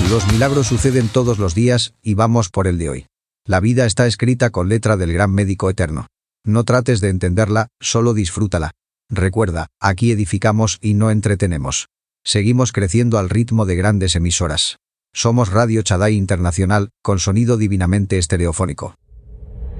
Los milagros suceden todos los días y vamos por el de hoy. La vida está escrita con letra del gran médico eterno. No trates de entenderla, solo disfrútala. Recuerda, aquí edificamos y no entretenemos. Seguimos creciendo al ritmo de grandes emisoras. Somos Radio Shaddai Internacional, con sonido divinamente estereofónico.